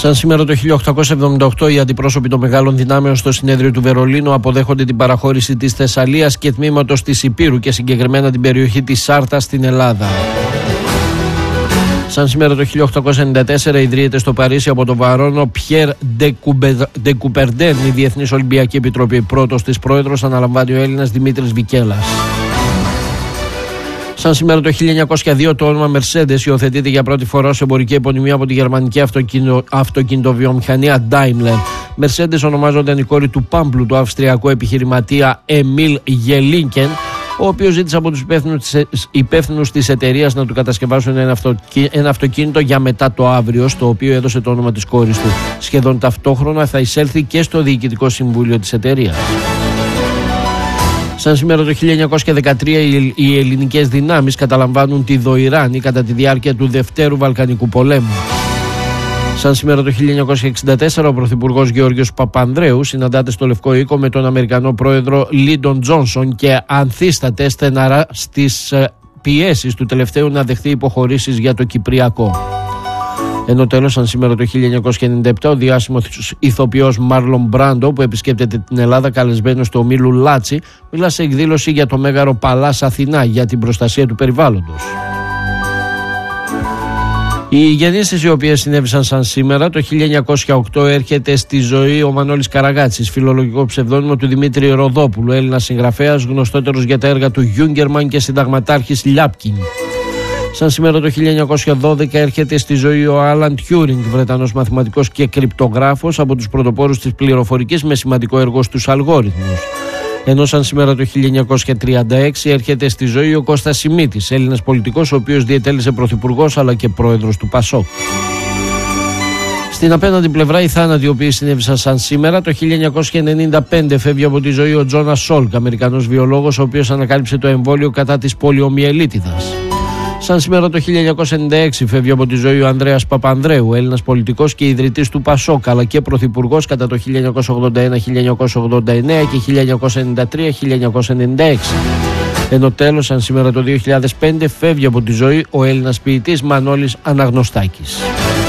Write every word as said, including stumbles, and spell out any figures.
Σαν σήμερα το χίλια οκτακόσια εβδομήντα οκτώ, οι αντιπρόσωποι των μεγάλων δυνάμεων στο συνέδριο του Βερολίνου αποδέχονται την παραχώρηση της Θεσσαλίας και τμήματος της Ηπείρου και συγκεκριμένα την περιοχή της Σάρτα στην Ελλάδα. Σαν σήμερα το χίλια οκτακόσια ενενήντα τέσσερα ιδρύεται στο Παρίσι από τον Βαρόνο Πιέρ Ντε Κουπερντέν η Διεθνής Ολυμπιακή Επιτροπή. Πρώτος της πρόεδρος αναλαμβάνει ο Έλληνας Δημήτρης Βικέλας. Σαν σήμερα το χίλια εννιακόσια δύο το όνομα Mercedes υιοθετείται για πρώτη φορά ως εμπορική επωνυμία από τη γερμανική αυτοκίνητο, αυτοκινητοβιομηχανία Daimler. Mercedes ονομάζονταν η κόρη του πάμπλου του αυστριακού επιχειρηματία Εμίλ Γελίνκεν, ο οποίος ζήτησε από τους υπεύθυνους της εταιρείας να του κατασκευάσουν ένα, αυτοκι... ένα αυτοκίνητο για μετά το αύριο, στο οποίο έδωσε το όνομα της κόρης του. Σχεδόν ταυτόχρονα θα εισέλθει και στο διοικητικό συμβούλιο της εταιρείας. Σαν σήμερα το χίλια εννιακόσια δεκατρία οι ελληνικές δυνάμεις καταλαμβάνουν τη Δοϊράνη κατά τη διάρκεια του Δευτέρου Βαλκανικού Πολέμου. Σαν σήμερα το χίλια εννιακόσια εξήντα τέσσερα ο Πρωθυπουργός Γεώργιος Παπανδρέου συναντάται στο Λευκό Οίκο με τον Αμερικανό πρόεδρο Λίντον Τζόνσον και ανθίσταται στεναρά στις πιέσεις του τελευταίου να δεχθεί υποχωρήσεις για το Κυπριακό. Ενώ τέλος, σαν σήμερα το χίλια εννιακόσια ενενήντα επτά, ο διάσημος ηθοποιός Μάρλον Μπράντο, που επισκέπτεται την Ελλάδα καλεσμένος στο ομίλου Λάτσι, μιλά σε εκδήλωση για το μέγαρο Παλάς Αθηνά για την προστασία του περιβάλλοντος. Οι γεννήσεις οι οποίες συνέβησαν σαν σήμερα, το χίλια εννιακόσια οκτώ έρχεται στη ζωή ο Μανώλης Καραγάτσης, φιλολογικό ψευδόνυμο του Δημήτρη Ροδόπουλου, Έλληνας συγγραφέας γνωστότερος για τα έργα του Γιούγκερμαν και συνταγματάρχης Λιάπκιν. Σαν σήμερα το χίλια εννιακόσια δώδεκα έρχεται στη ζωή ο Άλαν Τιούρινγκ, Βρετανός μαθηματικός και κρυπτογράφος, από τους πρωτοπόρους της πληροφορικής με σημαντικό έργο στους αλγόριθμους. Ενώ σαν σήμερα το χίλια εννιακόσια τριάντα έξι έρχεται στη ζωή ο Κώστας Σιμίτης, Έλληνας πολιτικός, ο οποίος διετέλεσε πρωθυπουργός αλλά και πρόεδρος του ΠΑΣΟΚ. Στην απέναντι πλευρά, οι θάνατοι οι οποίοι συνέβησαν σαν σήμερα, το χίλια εννιακόσια ενενήντα πέντε φεύγει από τη ζωή ο Τζόνας Σόλκ, Αμερικανός βιολόγος, ο οποίος ανακάλυψε το εμβόλιο κατά της πολιομιελίτιδας. Σαν σήμερα το χίλια εννιακόσια ενενήντα έξι φεύγει από τη ζωή ο Ανδρέας Παπανδρέου, Έλληνας πολιτικός και ιδρυτής του ΠΑΣΟΚ, αλλά και πρωθυπουργός κατά το χίλια εννιακόσια ογδόντα ένα με χίλια εννιακόσια ογδόντα εννέα και χίλια εννιακόσια ενενήντα τρία με χίλια εννιακόσια ενενήντα έξι. Ενώ τέλος, σαν σήμερα το δύο χιλιάδες πέντε φεύγει από τη ζωή ο Έλληνας ποιητής Μανώλης Αναγνωστάκης.